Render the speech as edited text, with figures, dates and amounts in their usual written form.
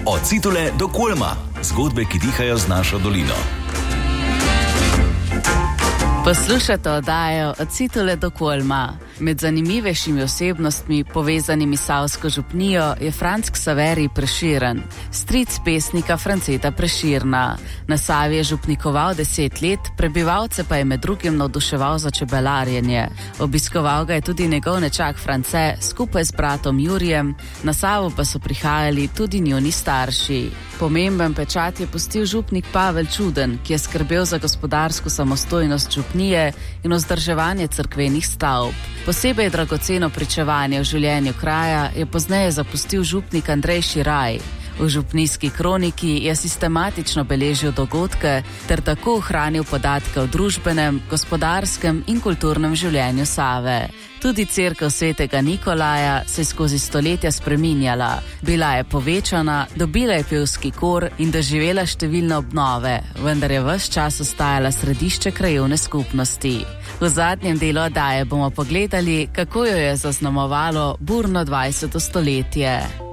Od Citule do Kulma. Zgodbe, ki dihajo z našo dolino. Poslušate oddajo Od Citule do Kulma. Med zanimivejšimi osebnostmi, povezanimi s Savsko župnijo, je Franc Ksaverij Prešeren, stric pesnika Franceta Prešerna. Na Savi je župnikoval 10 let, prebivalce pa je med drugim navduševal za čebelarjenje. Obiskoval ga je tudi njegov nečak France, skupaj z bratom Jurijem, na Savo pa so prihajali tudi njuni starši. Pomemben pečat je pustil župnik Pavel Čuden, ki je skrbel za gospodarsko samostojnost župnije in vzdrževanje cerkvenih stavb. Posebej dragoceno pričevanje o življenju kraja je pozneje zapustil župnik Andrej Širaj. V župnijski kroniki je sistematično beležil dogodke ter tako ohranil podatke o družbenem, gospodarskem in kulturnem življenju Save. Tudi cerkev svetega Nikolaja se je skozi stoletja spreminjala. Bila je povečana, dobila je pevski kor in doživela številne obnove, vendar je ves čas ostajala središče krajevne skupnosti. V zadnjem delu oddaje bomo pogledali, kako jo je zaznamovalo burno 20. stoletje.